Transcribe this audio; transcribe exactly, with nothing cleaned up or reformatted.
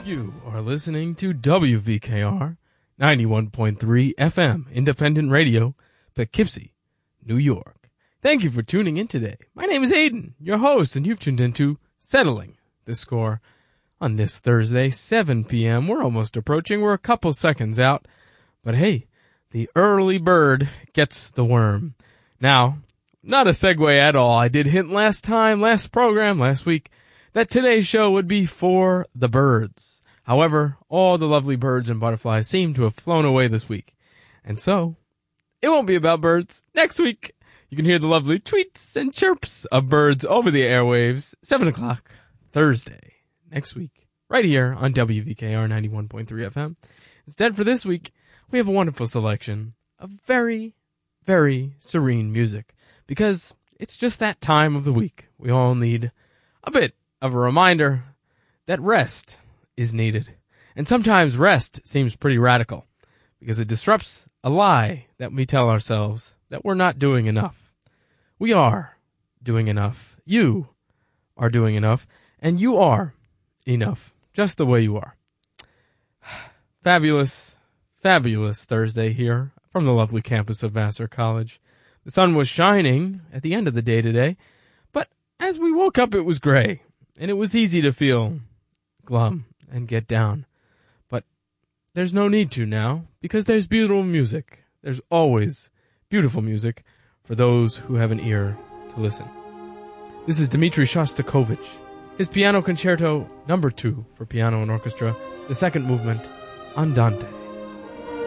You are listening to W V K R ninety-one point three F M, independent radio, Poughkeepsie, New York. Thank you for tuning in today. My name is Aiden, your host, and you've tuned into Settling the Score on this Thursday, seven p.m. We're almost approaching. We're a couple seconds out. But hey, the early bird gets the worm. Now, not a segue at all. I did hint last time, last program, last week, that today's show would be for the birds. However, all the lovely birds and butterflies seem to have flown away this week. And so, it won't be about birds. Next week, you can hear the lovely tweets and chirps of birds over the airwaves, seven o'clock, Thursday, next week, right here on W V K R ninety-one point three F M. Instead, for this week, we have a wonderful selection of very, very serene music, because it's just that time of the week. We all need a bit of a reminder that rest is needed. And sometimes rest seems pretty radical because it disrupts a lie that we tell ourselves that we're not doing enough. We are doing enough. You are doing enough. And you are enough, just the way you are. Fabulous, fabulous Thursday here from the lovely campus of Vassar College. The sun was shining at the end of the day today, but as we woke up it was gray, and it was easy to feel glum and get down. But there's no need to now, because there's beautiful music. There's always beautiful music for those who have an ear to listen. This is Dmitri Shostakovich, his Piano Concerto number two for piano and orchestra, the second movement, Andante.